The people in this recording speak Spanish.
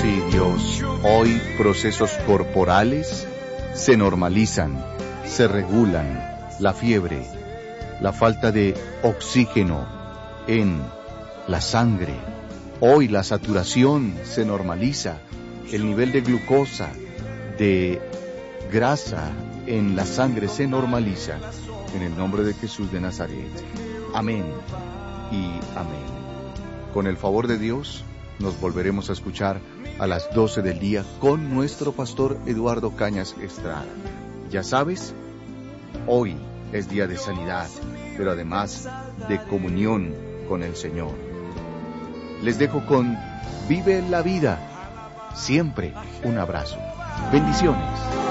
Sí, Dios, hoy procesos corporales se normalizan, se regulan, la fiebre, la falta de oxígeno en la sangre. Hoy la saturación se normaliza, el nivel de glucosa, de grasa en la sangre se normaliza. En el nombre de Jesús de Nazaret. Amén y amén. Con el favor de Dios, nos volveremos a escuchar a las 12 del día con nuestro pastor Eduardo Cañas Estrada. Ya sabes, hoy es día de sanidad, pero además de comunión con el Señor. Les dejo con Vive la Vida. Siempre un abrazo. Bendiciones.